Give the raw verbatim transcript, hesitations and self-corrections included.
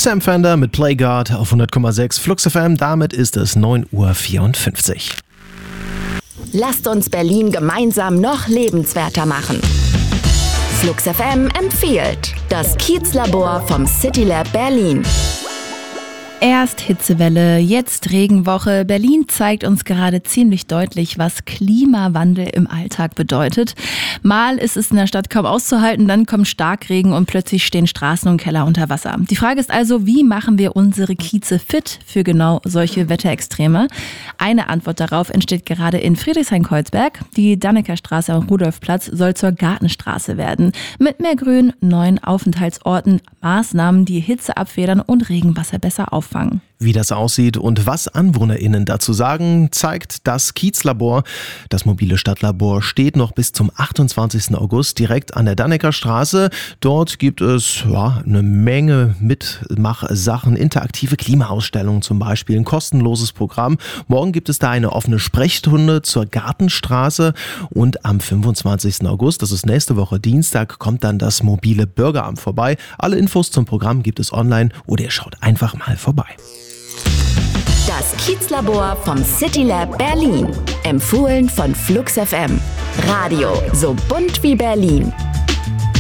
Sam Fender mit Playguard auf hundert Komma sechs Flux F M. Damit ist es neun Uhr vierundfünfzig. Lasst uns Berlin gemeinsam noch lebenswerter machen. Flux F M empfiehlt das Kiezlabor vom CityLab Berlin. Erst Hitzewelle, jetzt Regenwoche. Berlin zeigt uns gerade ziemlich deutlich, was Klimawandel im Alltag bedeutet. Mal ist es in der Stadt kaum auszuhalten, dann kommt Starkregen und plötzlich stehen Straßen und Keller unter Wasser. Die Frage ist also, wie machen wir unsere Kieze fit für genau solche Wetterextreme? Eine Antwort darauf entsteht gerade in Friedrichshain-Kreuzberg. Die Dannekerstraße am Rudolfplatz soll zur Gartenstraße werden. Mit mehr Grün, neuen Aufenthaltsorten, Maßnahmen, die Hitze abfedern und Regenwasser besser auffangen. Wie das aussieht und was AnwohnerInnen dazu sagen, zeigt das Kiezlabor. Das mobile Stadtlabor steht noch bis zum achtundzwanzigsten August direkt an der Dannecker Straße. Dort gibt es ja, eine Menge Mitmachsachen, interaktive Klimaausstellungen zum Beispiel, ein kostenloses Programm. Morgen gibt es da eine offene Sprechstunde zur Gartenstraße und am fünfundzwanzigsten August, das ist nächste Woche Dienstag, kommt dann das mobile Bürgeramt vorbei. Alle Infos zum Programm gibt es online oder ihr schaut einfach mal vorbei. Das Kiezlabor vom CityLab Berlin. Empfohlen von Flux F M. Radio so bunt wie Berlin.